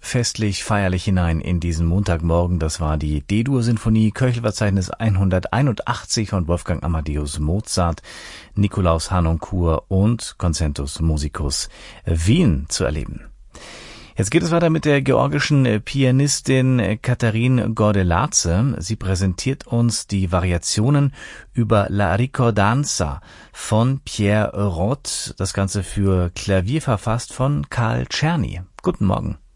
festlich, feierlich hinein in diesen Montagmorgen. Das war die D-Dur-Sinfonie, Köchelverzeichnis 181 von Wolfgang Amadeus Mozart, Nikolaus Harnoncourt und Concentus Musicus Wien zu erleben. Jetzt geht es weiter mit der georgischen Pianistin Katharin Gordeladze. Sie präsentiert uns die Variationen über La Ricordanza von Pierre Roth. Das Ganze für Klavier verfasst von Karl Czerny. Guten Morgen.